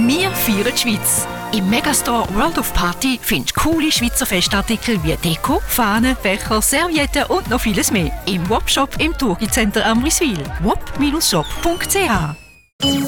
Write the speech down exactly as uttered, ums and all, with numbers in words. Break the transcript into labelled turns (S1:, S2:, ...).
S1: Wir feiern die Schweiz. Im Megastore World of Party findest du coole Schweizer Festartikel wie Deko, Fahnen, Becher, Servietten und noch vieles mehr. Im Wop-Shop im Turgi Center Amriswil. wop Bindestrich shop punkt c h